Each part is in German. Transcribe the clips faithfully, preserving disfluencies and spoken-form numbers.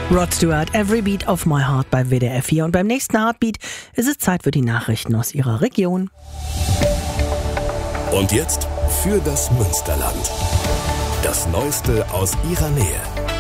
Rod Stewart, Every Beat of My Heart bei W D R vier. Und beim nächsten Heartbeat ist es Zeit für die Nachrichten aus Ihrer Region. Und jetzt für das Münsterland. Das Neueste aus Ihrer Nähe.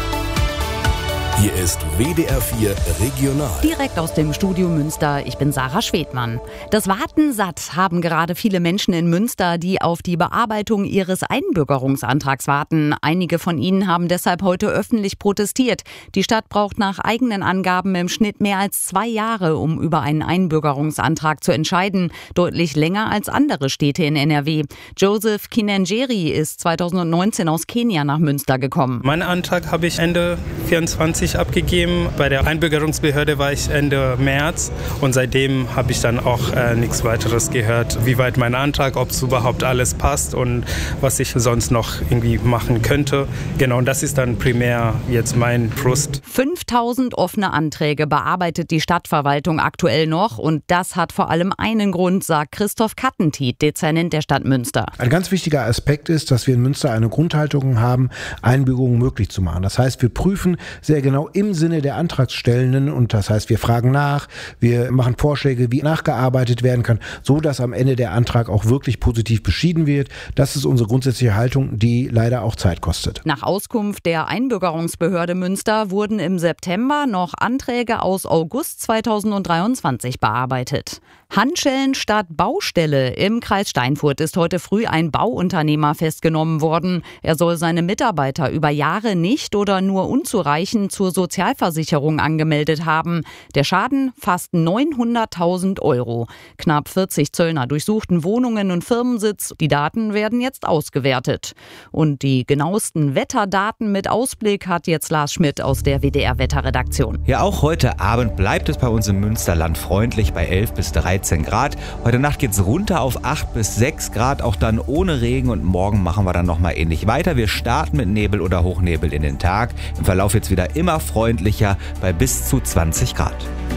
Hier ist W D R vier Regional. Direkt aus dem Studio Münster, ich bin Sarah Schwedmann. Das Warten satt haben gerade viele Menschen in Münster, die auf die Bearbeitung ihres Einbürgerungsantrags warten. Einige von ihnen haben deshalb heute öffentlich protestiert. Die Stadt braucht nach eigenen Angaben im Schnitt mehr als zwei Jahre, um über einen Einbürgerungsantrag zu entscheiden. Deutlich länger als andere Städte in N R W. Joseph Kinenjeri ist zweitausendneunzehn aus Kenia nach Münster gekommen. Meinen Antrag habe ich Ende vierundzwanzig abgegeben. Bei der Einbürgerungsbehörde war ich Ende März und seitdem habe ich dann auch äh, nichts weiteres gehört, wie weit mein Antrag, ob es überhaupt alles passt und was ich sonst noch irgendwie machen könnte. Genau, und das ist dann primär jetzt mein Frust. fünftausend offene Anträge bearbeitet die Stadtverwaltung aktuell noch und das hat vor allem einen Grund, sagt Christoph Kattentiet, Dezernent der Stadt Münster. Ein ganz wichtiger Aspekt ist, dass wir in Münster eine Grundhaltung haben, Einbürgerungen möglich zu machen. Das heißt, wir prüfen sehr genau im Sinne der Antragstellenden und das heißt, wir fragen nach, wir machen Vorschläge, wie nachgearbeitet werden kann, so dass am Ende der Antrag auch wirklich positiv beschieden wird. Das ist unsere grundsätzliche Haltung, die leider auch Zeit kostet. Nach Auskunft der Einbürgerungsbehörde Münster wurden im September noch Anträge aus August zweitausenddreiundzwanzig bearbeitet. Handschellen statt Baustelle. Im Kreis Steinfurt ist heute früh ein Bauunternehmer festgenommen worden. Er soll seine Mitarbeiter über Jahre nicht oder nur unzureichend zur Sozialversicherung angemeldet haben. Der Schaden fast neunhunderttausend Euro. Knapp vierzig Zöllner durchsuchten Wohnungen und Firmensitz. Die Daten werden jetzt ausgewertet. Und die genauesten Wetterdaten mit Ausblick hat jetzt Lars Schmidt aus der W D R-Wetterredaktion. Ja, auch heute Abend bleibt es bei uns im Münsterland freundlich bei elf bis dreizehn Grad. Heute Nacht geht es runter auf acht bis sechs Grad, auch dann ohne Regen. Und morgen machen wir dann nochmal ähnlich weiter. Wir starten mit Nebel oder Hochnebel in den Tag. Im Verlauf jetzt wieder immer freundlicher bei bis zu zwanzig Grad.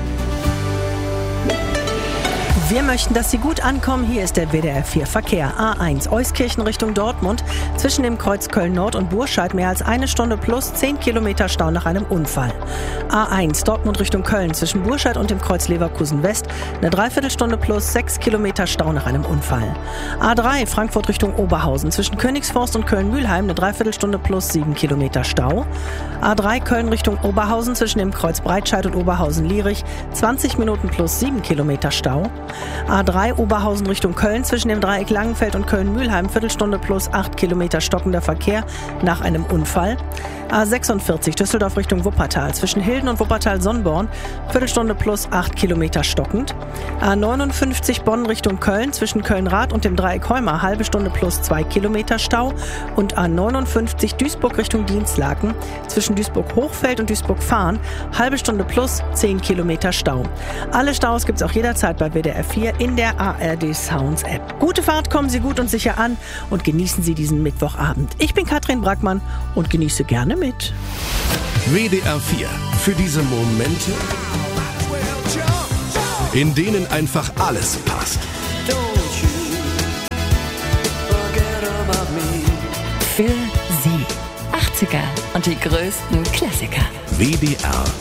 Wir möchten, dass Sie gut ankommen. Hier ist der W D R vier Verkehr. A eins Euskirchen Richtung Dortmund. Zwischen dem Kreuz Köln-Nord und Burscheid mehr als eine Stunde plus zehn Kilometer Stau nach einem Unfall. A eins Dortmund Richtung Köln. Zwischen Burscheid und dem Kreuz Leverkusen West eine Dreiviertelstunde plus sechs Kilometer Stau nach einem Unfall. A drei Frankfurt Richtung Oberhausen. Zwischen Königsforst und Köln-Mühlheim eine Dreiviertelstunde plus sieben Kilometer Stau. A drei Köln Richtung Oberhausen. Zwischen dem Kreuz Breitscheid und Oberhausen-Lierich zwanzig Minuten plus sieben Kilometer Stau. A drei Oberhausen Richtung Köln zwischen dem Dreieck Langenfeld und Köln-Mühlheim Viertelstunde plus acht Kilometer stockender Verkehr nach einem Unfall. A sechsundvierzig Düsseldorf Richtung Wuppertal zwischen Hilden und Wuppertal-Sonnborn Viertelstunde plus acht Kilometer stockend. A neunundfünfzig Bonn Richtung Köln zwischen Köln-Rath und dem Dreieck Heuma halbe Stunde plus zwei Kilometer Stau. Und A neunundfünfzig Duisburg Richtung Dienstlaken zwischen Duisburg-Hochfeld und Duisburg-Fahn halbe Stunde plus zehn Kilometer Stau. Alle Staus gibt es auch jederzeit bei W D R vier in der A R D Sounds App. Gute Fahrt, kommen Sie gut und sicher an und genießen Sie diesen Mittwochabend. Ich bin Katrin Brackmann und genieße gerne mit. W D R vier. Für diese Momente, in denen einfach alles passt. Für Sie. achtziger und die größten Klassiker. W D R